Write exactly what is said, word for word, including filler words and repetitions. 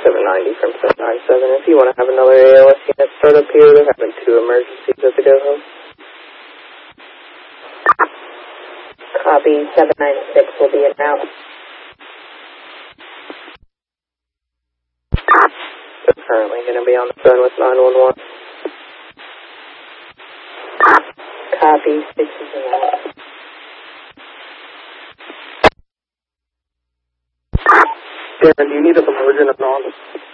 seven ninety from seven ninety-seven. If you want to have another A L S unit start up here, they're having two emergencies at the go home. Copy, seven ninety-six will be in now. They're currently going to be on the phone with nine one one. Copy, six is in now. Darren, do you need a Lemogen or non?